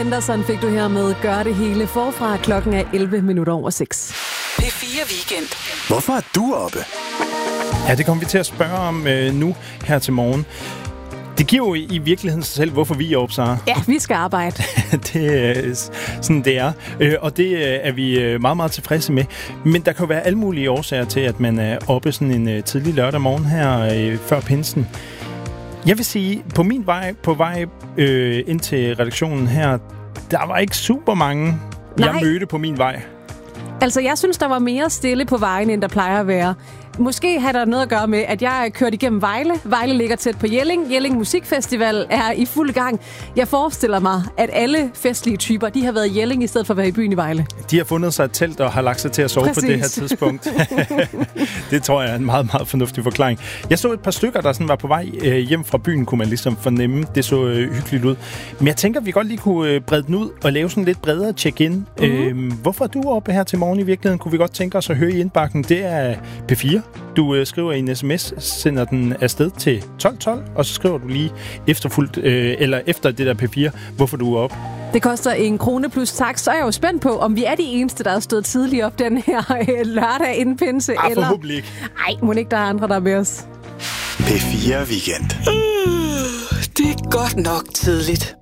Anderson fik du her med Gør det hele forfra. Klokken er 11:11. P4 Weekend. Hvorfor er du oppe? Ja, det kommer vi til at spørge om nu her til morgen. Det giver jo i virkeligheden sig selv, hvorfor vi er oppe, Sara. Ja, vi skal arbejde. Det er sådan, det er. Og det er vi meget, meget tilfredse med. Men der kan jo være alle mulige årsager til, at man er oppe sådan en tidlig lørdag morgen her før pinsen. Jeg vil sige, på vej ind til redaktionen her, der var ikke super mange, jeg mødte på min vej. Altså, jeg synes, der var mere stille på vejen, end der plejer at være. Måske har der noget at gøre med, at jeg kørte igennem Vejle. Vejle ligger tæt på Jelling. Jelling Musikfestival er i fuld gang. Jeg forestiller mig, at alle festlige typer, de har været i Jelling i stedet for at være i byen i Vejle. De har fundet sig et telt og har lagt sig til at sove på det her tidspunkt. Det tror jeg er en meget, meget fornuftig forklaring. Jeg så et par stykker, der sådan var på vej hjem fra byen, kunne man ligesom fornemme. Det så hyggeligt ud. Men jeg tænker, at vi godt lige kunne brede den ud og lave sådan lidt bredere check-in. Hvorfor er du oppe her til morgen i virkeligheden? Kunne vi godt tænke os at høre i indbakken. Det er P4. Du skriver i en sms, sender den afsted til 1212, og så skriver du lige efter det der P4, hvorfor du er op. Det koster 1 krone plus tak, så er jeg jo spændt på, om vi er de eneste, der er stået tidligt op den her lørdag inden pinse. Eller... forhåbentlig ikke. Ej, må ikke der er andre, der er med os. P4 Weekend. Det er godt nok tidligt.